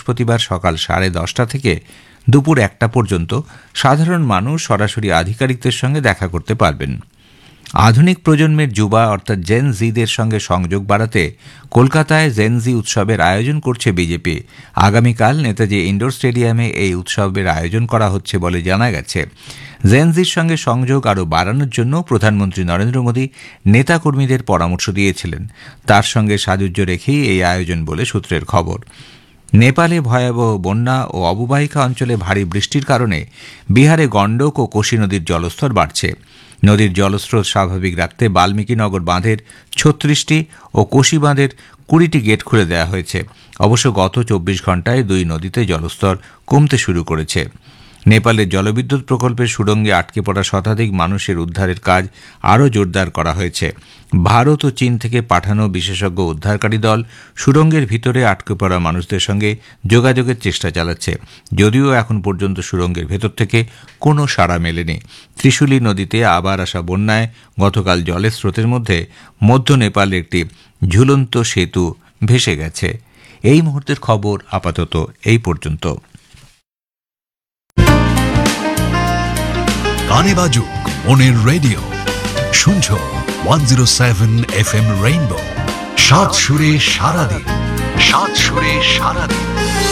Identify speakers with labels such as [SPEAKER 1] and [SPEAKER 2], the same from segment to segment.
[SPEAKER 1] বৃহস্পতিবার সকাল 10:30 থেকে দুপুর 1টা পর্যন্ত সাধারণ মানুষ সরাসরি আধিকারিকদের সঙ্গে দেখা করতে পারবেন। আধুনিক প্রজন্মের যুবা অর্থাৎ জেন জিদের সঙ্গে সংযোগ বাড়াতে কলকাতায় জেন জি উৎসবের আয়োজন করছে বিজেপি। আগামীকাল নেতাজি ইন্ডোর স্টেডিয়ামে এই উৎসবের আয়োজন করা হচ্ছে বলে জানা গেছে। জেন জির সঙ্গে সংযোগ আরও বাড়ানোর জন্য প্রধানমন্ত্রী নরেন্দ্র মোদী নেতাকর্মীদের পরামর্শ দিয়েছিলেন। তার সঙ্গে সাযুজ্য রেখেই এই আয়োজন বলে সূত্রের খবর। নেপালে ভয়াবহ বন্যা ও অববাহিকা অঞ্চলে ভারী বৃষ্টির কারণে বিহারে গণ্ডক ও কোশি নদীর জলস্তর বাড়ছে। নদীর জলস্রোত স্বাভাবিক রাখতে বাল্মীকিনগর বাঁধের 36টি ও কোশি বাঁধের 20টি গেট খুলে দেওয়া হয়েছে। অবশ্য গত 24 ঘণ্টায় দুই নদীতে জলস্তর কমতে শুরু করেছে। নেপালের জলবিদ্যুৎ প্রকল্পের সুড়ঙ্গে আটকে পড়া শতাধিক মানুষের উদ্ধারের কাজ আরও জোরদার করা হয়েছে। ভারত ও চীন থেকে পাঠানো বিশেষজ্ঞ উদ্ধারকারী দল সুড়ঙ্গের ভিতরে আটকে পড়া মানুষদের সঙ্গে যোগাযোগের চেষ্টা চালাচ্ছে, যদিও এখন পর্যন্ত সুড়ঙ্গের ভেতর থেকে কোনো সাড়া মেলেনি। ত্রিশুলী নদীতে আবার আসা বন্যায় গতকাল জলের স্রোতের মধ্যে মধ্য নেপালের একটি ঝুলন্ত সেতু ভেসে গেছে। এই মুহূর্তের খবর আপাতত এই পর্যন্ত।
[SPEAKER 2] গানে বাজুক মনের রেডিও, শুনছো 107 FM রেইনবো। সাত সুরে সারাদিন, সাত সুরে সারাদিন।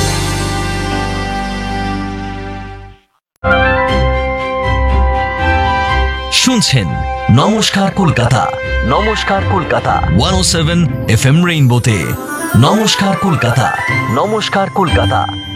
[SPEAKER 3] শুনছেন নমস্কার কলকাতা, নমস্কার কলকাতা 107 FM রেইনবোতে। নমস্কার কলকাতা, নমস্কার কলকাতা।